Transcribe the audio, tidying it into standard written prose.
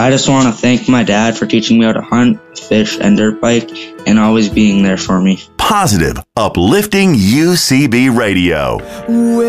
I just want to thank my dad for teaching me how to hunt, fish, and dirt bike, and always being there for me. Positive, uplifting UCB Radio.